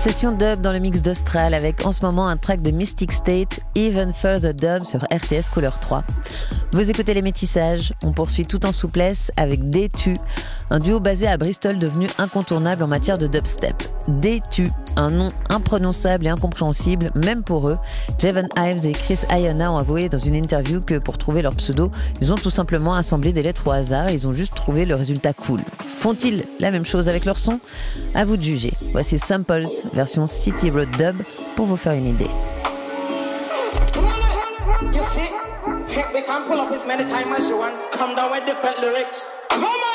Session dub dans le mix d'Austral avec en ce moment un track de Mystic State, Even Further Dub sur RTS Couleur 3. Vous écoutez Les Métissages, on poursuit tout en souplesse avec D-Tu, un duo basé à Bristol devenu incontournable en matière de dubstep. D-Tu, un nom imprononçable et incompréhensible, même pour eux. Javon Ives et Chris Iona ont avoué dans une interview que pour trouver leur pseudo, ils ont tout simplement assemblé des lettres au hasard et ils ont juste trouvé le résultat cool. Font-ils la même chose avec leur son ? À vous de juger. Voici Samples, version City Road Dub, pour vous faire une idée. You see, we can pull up as many times as you want. Come down with different lyrics. Come on!